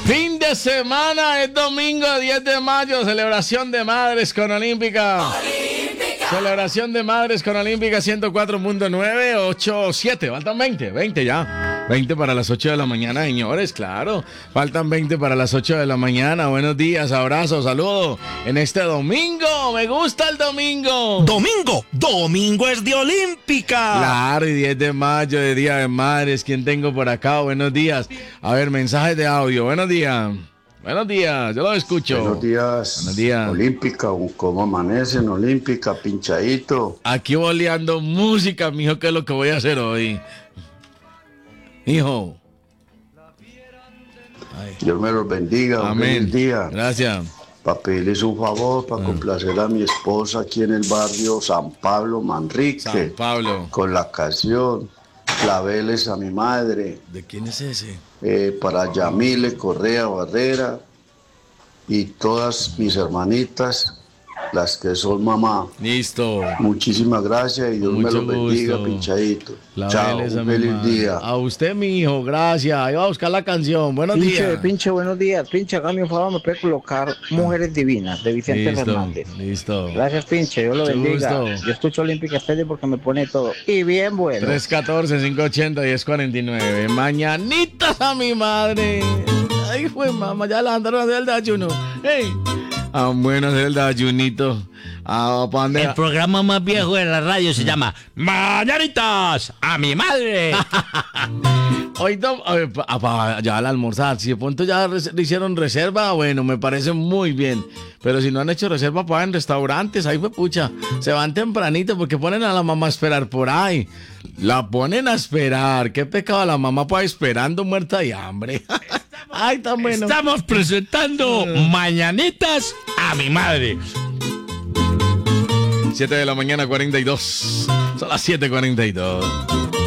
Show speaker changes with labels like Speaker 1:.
Speaker 1: Fin de semana, es domingo 10 de mayo, celebración de madres con Olímpica. Celebración de madres con Olímpica 104.9, 8, 7, faltan 20 ya. 20 para las 8 de la mañana, señores, claro. Faltan 20 para las 8 de la mañana. Buenos días, abrazos, saludos. En este domingo, me gusta el domingo.
Speaker 2: Domingo es de Olímpica.
Speaker 1: Claro, y 10 de mayo, de Día de Madres. ¿Quién tengo por acá? Buenos días. A ver, mensajes de audio. Buenos días. Buenos días, yo lo escucho.
Speaker 3: Buenos días.
Speaker 1: Buenos días.
Speaker 3: Olímpica, ¿cómo amanecen? Olímpica, pinchadito.
Speaker 1: Aquí boleando música, mijo, ¿qué es lo que voy a hacer hoy? Hijo.
Speaker 3: Dios me los bendiga.
Speaker 1: Amén.
Speaker 3: Feliz día.
Speaker 1: Gracias.
Speaker 3: Para pedirles un favor, para complacer a mi esposa aquí en el barrio San Pablo, Manrique.
Speaker 1: San Pablo.
Speaker 3: Con la canción Claveles a mi madre.
Speaker 1: ¿De quién es ese?
Speaker 3: Para Yamile Correa Barrera y todas mis hermanitas, las que son mamá.
Speaker 1: Listo.
Speaker 3: Muchísimas gracias y Dios
Speaker 1: Mucho
Speaker 3: me los bendiga,
Speaker 1: gusto.
Speaker 3: pinchadito.
Speaker 1: La
Speaker 3: Chao,
Speaker 1: Vélez a
Speaker 3: un
Speaker 1: mi
Speaker 3: feliz
Speaker 1: madre.
Speaker 3: día.
Speaker 1: A usted, mi hijo, gracias. Ahí va a buscar la canción. Buenos días.
Speaker 4: Pinche, buenos días. Pinche, hágame un favor, me puede colocar Mujeres Divinas de Vicente Fernández.
Speaker 1: Listo.
Speaker 4: Gracias, pinche, Dios lo
Speaker 1: Mucho
Speaker 4: bendiga.
Speaker 1: gusto.
Speaker 4: Yo escucho Olímpica Estéreo porque me pone todo. Y bien bueno.
Speaker 1: 314-580-1049. Mañanitas a mi madre. Ay, fue mamá, ya la andaron a hacer el desayuno. Hey. Ah, bueno, hacer el desayunito. Ah, ¿pa' dónde?
Speaker 2: El programa más viejo de la radio se llama Mañanitas a mi madre.
Speaker 1: Hoy para ya al almorzar, si de pronto ya le hicieron reserva, bueno, me parece muy bien. Pero si no han hecho reserva para en restaurantes, ahí fue pucha. Se van tempranito porque ponen a la mamá a esperar por ahí. La ponen a esperar. Qué pecado la mamá para esperando muerta de hambre. Ay, tan bueno.
Speaker 2: Estamos presentando Mañanitas a mi madre.
Speaker 1: 7 de la mañana, 42. Son las 7:42.